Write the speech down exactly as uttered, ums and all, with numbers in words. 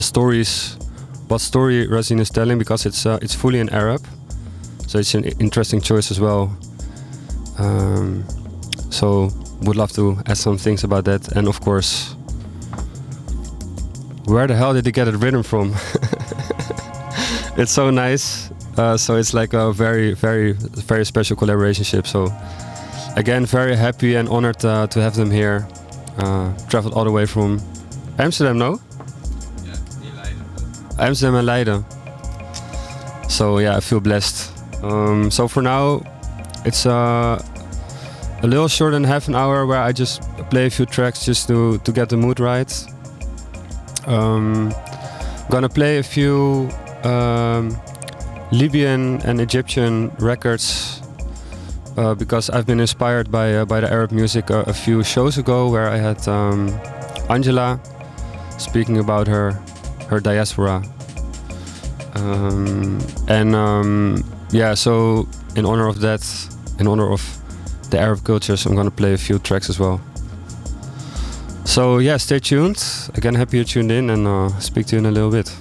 stories, what story Razin is telling, because it's uh, it's fully in Arab, so it's an interesting choice as well. Um, so would love to add some things about that, and of course, where the hell did he get it written from? It's so nice. Uh, so it's like a very, very, very special collaboration. So again, very happy and honored uh, to have them here. Uh, traveled all the way from Amsterdam, no? Yeah, near Leiden. Amsterdam and Leiden. So yeah, I feel blessed. Um, so for now, it's uh, a little short than half an hour where I just play a few tracks just to, to get the mood right. Um, I'm gonna play a few um, Libyan and Egyptian records uh, because I've been inspired by uh, by the Arab music a, a few shows ago, where I had um, Angela speaking about her her diaspora, um, and um, yeah. So in honor of that, in honor of the Arab cultures, I'm gonna play a few tracks as well. So yeah, stay tuned. Again, happy you tuned in, and uh, speak to you in a little bit.